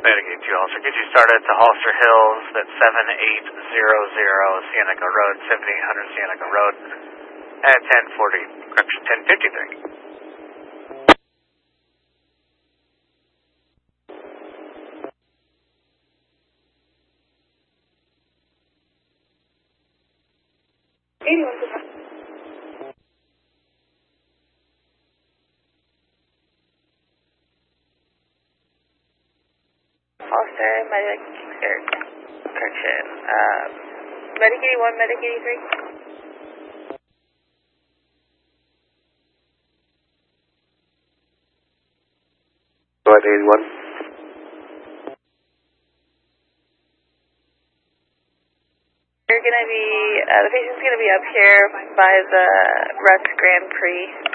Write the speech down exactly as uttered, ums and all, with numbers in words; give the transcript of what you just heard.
Medicaid two Hollister. Get you started to Hollister Hills. That's seven eight zero zero Cienega Road, seventy-eight hundred Cienega Road, at ten forty, correction, ten fifty-three. eighty-one percent. Hollister, Medic, correction, um, Medic eighty-one, Medic eighty-three. Go ahead, eighty-one. You're going to be, uh, the patient's going to be up here by the Ruts Grand Prix.